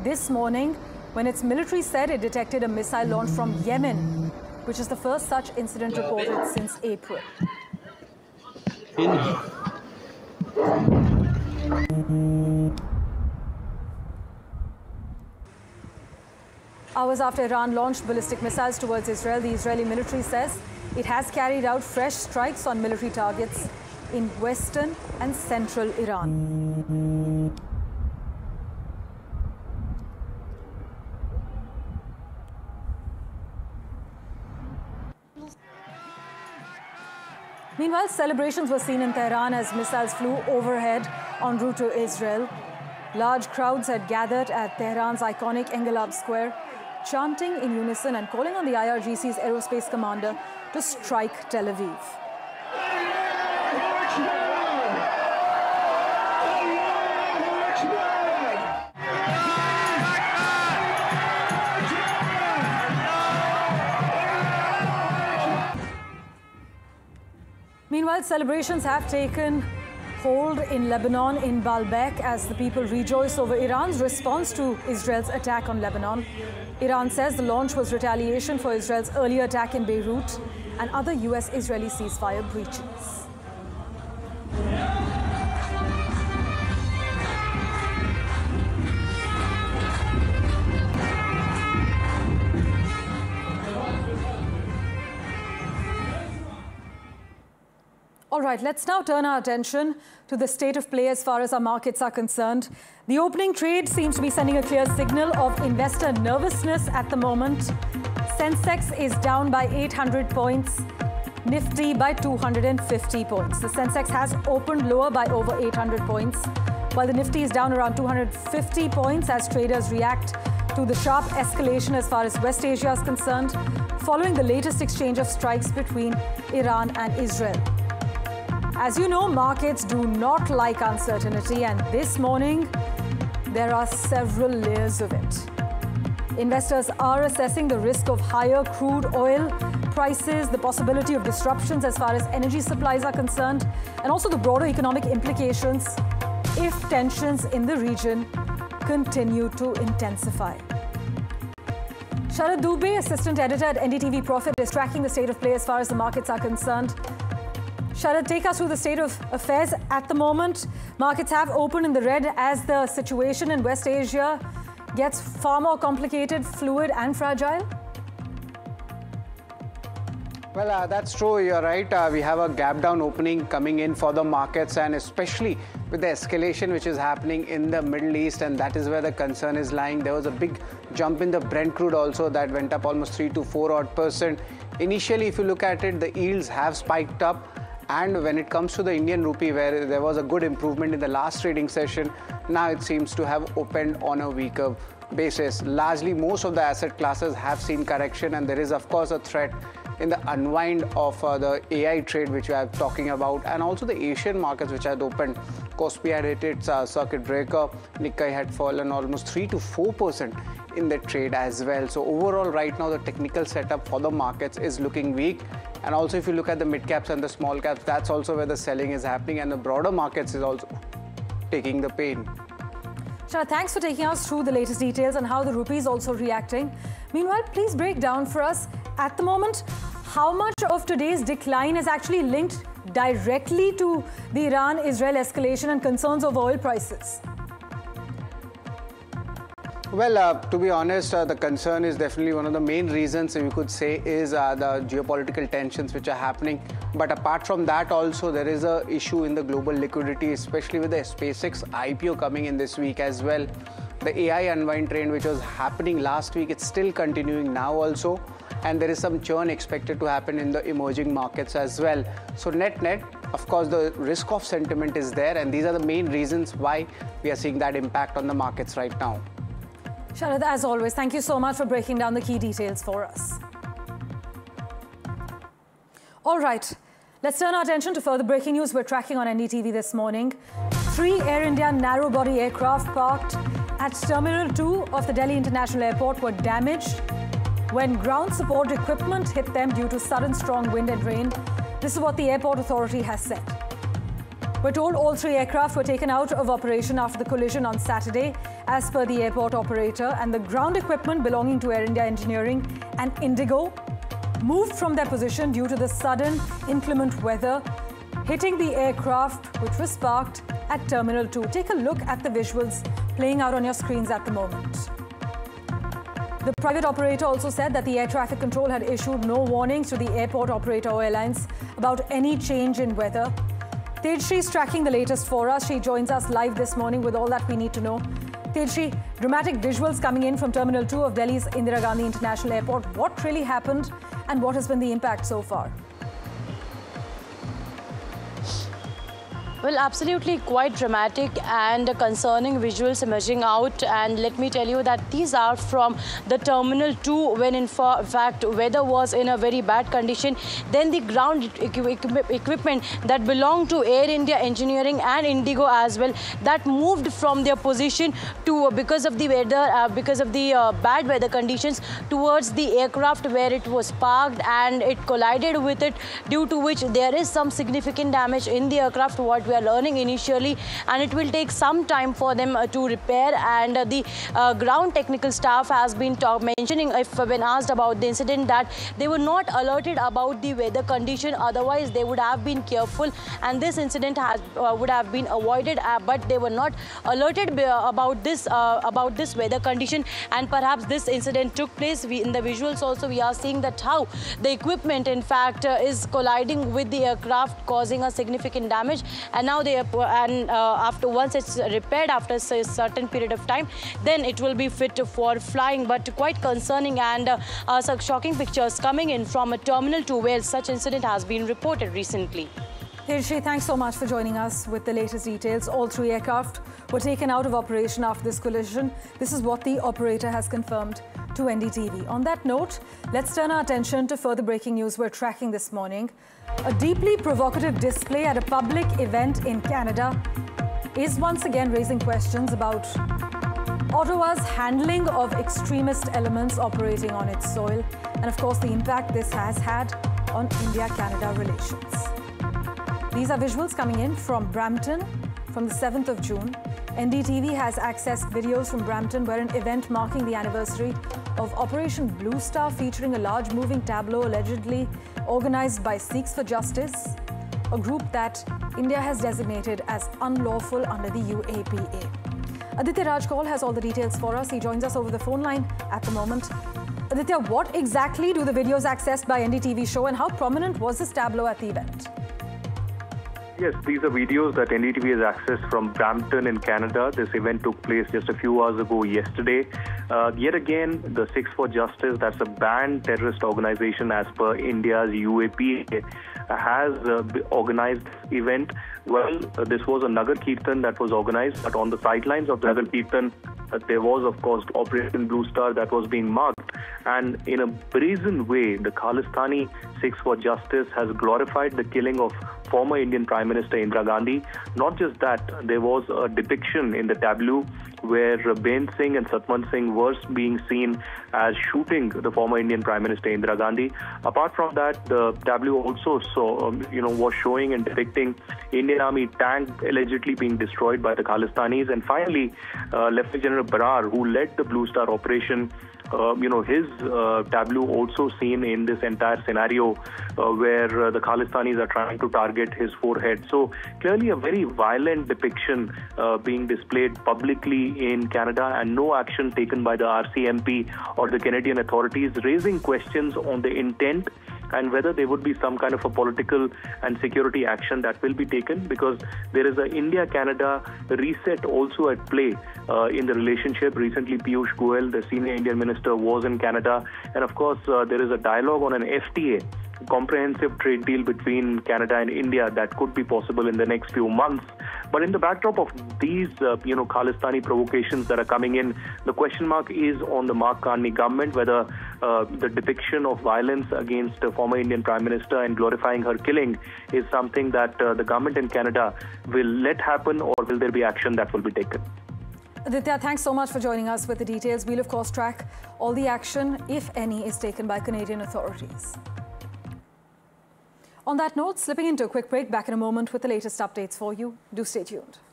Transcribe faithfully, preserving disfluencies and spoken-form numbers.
this morning when its military said it detected a missile launch from Yemen, which is the first such incident reported since April. Hours after Iran launched ballistic missiles towards Israel, the Israeli military says it has carried out fresh strikes on military targets in western and central Iran. Meanwhile, celebrations were seen in Tehran as missiles flew overhead en route to Israel. Large crowds had gathered at Tehran's iconic Engelab Square, chanting in unison and calling on the I R G C's aerospace commander to strike Tel Aviv. Meanwhile, celebrations have taken hold in Lebanon, in Baalbek, as the people rejoice over Iran's response to Israel's attack on Lebanon. Iran says the launch was retaliation for Israel's earlier attack in Beirut and other U S-Israeli ceasefire breaches. All right, let's now turn our attention to the state of play as far as our markets are concerned. The opening trade seems to be sending a clear signal of investor nervousness at the moment. Sensex is down by eight hundred points, Nifty by two hundred fifty points. The Sensex has opened lower by over eight hundred points, while the Nifty is down around two hundred fifty points as traders react to the sharp escalation as far as West Asia is concerned, following the latest exchange of strikes between Iran and Israel. As you know, markets do not like uncertainty, and this morning there are several layers of it. Investors are assessing the risk of higher crude oil prices, the possibility of disruptions as far as energy supplies are concerned, and also the broader economic implications if tensions in the region continue to intensify. Sharad Dubey, assistant editor at N D T V Profit, is tracking the state of play as far as the markets are concerned. Sharad, take us through the state of affairs at the moment. Markets have opened in the red as the situation in West Asia gets far more complicated, fluid and fragile. Well, uh, that's true. You're right. Uh, we have a gap down opening coming in for the markets, and especially with the escalation which is happening in the Middle East, and that is where the concern is lying. There was a big jump in the Brent crude also that went up almost three to four odd percent. Initially, if you look at it, the yields have spiked up. And when it comes to the Indian rupee, where there was a good improvement in the last trading session, now it seems to have opened on a weaker basis. Largely, most of the asset classes have seen correction, and there is, of course, a threat in the unwind of uh, the A I trade, which we are talking about, and also the Asian markets, which had opened. Kospi had hit its uh, circuit breaker. Nikkei had fallen almost three to four percent in the trade as well. So overall, right now, the technical setup for the markets is looking weak. And also, if you look at the mid caps and the small caps, that's also where the selling is happening, and the broader markets is also taking the pain. Shah, thanks for taking us through the latest details and how the rupee is also reacting. Meanwhile, please break down for us at the moment how much of today's decline is actually linked directly to the Iran-Israel escalation and concerns over oil prices. Well, uh, to be honest, uh, the concern is definitely one of the main reasons you could say is uh, the geopolitical tensions which are happening. But apart from that also, there is a issue in the global liquidity, especially with the SpaceX I P O coming in this week as well. The A I unwind trend which was happening last week, it's still continuing now also. And there is some churn expected to happen in the emerging markets as well. So net-net, of course, the risk of sentiment is there. And these are the main reasons why we are seeing that impact on the markets right now. Sharad, as always, thank you so much for breaking down the key details for us. All right, let's turn our attention to further breaking news we're tracking on N D T V this morning. Three Air India narrow-body aircraft parked at Terminal two of the Delhi International Airport were damaged when ground support equipment hit them due to sudden strong wind and rain. This is what the airport authority has said. We're told all three aircraft were taken out of operation after the collision on Saturday as per the airport operator, and the ground equipment belonging to Air India Engineering and Indigo moved from their position due to the sudden inclement weather hitting the aircraft, which was parked at Terminal two. Take a look at the visuals playing out on your screens at the moment. The private operator also said that the air traffic control had issued no warnings to the airport operator or airlines about any change in weather. Tejshri is tracking the latest for us. She joins us live this morning with all that we need to know. Tejshri, dramatic visuals coming in from Terminal two of Delhi's Indira Gandhi International Airport. What really happened and what has been the impact so far? Well, absolutely quite dramatic and concerning visuals emerging out. And let me tell you that these are from the Terminal two when in fa fact weather was in a very bad condition. Then the ground equi equipment that belonged to Air India Engineering and Indigo as well, that moved from their position to, uh, because of the weather, uh, because of the uh, bad weather conditions, towards the aircraft where it was parked, and it collided with it, due to which there is some significant damage in the aircraft, what we are learning initially, and it will take some time for them uh, to repair. And uh, the uh, ground technical staff has been talk mentioning, if uh, when asked about the incident, that they were not alerted about the weather condition, otherwise they would have been careful and this incident has uh, would have been avoided, uh, but they were not alerted about this uh, about this weather condition, and perhaps this incident took place. We, in the visuals also we are seeing that how the equipment in fact uh, is colliding with the aircraft, causing a significant damage. And now they and uh, after once it's repaired after a certain period of time, then it will be fit for flying. But quite concerning and uh, uh, some shocking pictures coming in from a Terminal two where such incident has been reported recently. Tejshri, thanks so much for joining us with the latest details. All three aircraft were taken out of operation after this collision. This is what the operator has confirmed to N D T V. On that note, let's turn our attention to further breaking news we're tracking this morning. A deeply provocative display at a public event in Canada is once again raising questions about Ottawa's handling of extremist elements operating on its soil, and of course the impact this has had on India-Canada relations. These are visuals coming in from Brampton from the seventh of June. N D T V has accessed videos from Brampton where an event marking the anniversary of Operation Blue Star, featuring a large moving tableau allegedly organized by Sikhs for Justice, a group that India has designated as unlawful under the U A P A. Aditya Rajkaul has all the details for us. He joins us over the phone line at the moment. Aditya, what exactly do the videos accessed by N D T V show, and how prominent was this tableau at the event? Yes, these are videos that N D T V has accessed from Brampton in Canada. This event took place just a few hours ago yesterday. Uh, yet again, the Sikhs for Justice, that's a banned terrorist organization as per India's U A P A, has uh, organized this event. Well, uh, this was a Nagar Kirtan that was organized, but on the sidelines of the Nagar Kirtan, uh, there was, of course, Operation Blue Star that was being marked. And in a brazen way, the Khalistani Sikhs for Justice has glorified the killing of former Indian Prime Minister Indira Gandhi. Not just that, there was a depiction in the tableau where Ben Singh and Satwan Singh were being seen as shooting the former Indian Prime Minister Indira Gandhi. Apart from that, the tableau also saw, um, you know, was showing and depicting Indian Army tank allegedly being destroyed by the Khalistanis. And finally, uh, Lieutenant General Brar, who led the Blue Star operation, Uh, you know, his uh, tableau also seen in this entire scenario uh, where uh, the Khalistanis are trying to target his forehead. So clearly a very violent depiction uh, being displayed publicly in Canada, and no action taken by the R C M P or the Canadian authorities, raising questions on the intent and whether there would be some kind of a political and security action that will be taken, because there is a India-Canada reset also at play uh, in the relationship. Recently, Piyush Goyal, the senior Indian minister, was in Canada. And of course, uh, there is a dialogue on an F T A, comprehensive trade deal between Canada and India, that could be possible in the next few months. But in the backdrop of these, uh, you know, Khalistani provocations that are coming in, the question mark is on the Mark Carney government, whether uh, the depiction of violence against the former Indian Prime Minister and glorifying her killing is something that uh, the government in Canada will let happen, or will there be action that will be taken? Aditya, thanks so much for joining us with the details. We'll, of course, track all the action, if any, is taken by Canadian authorities. On that note, slipping into a quick break, back in a moment with the latest updates for you. Do stay tuned.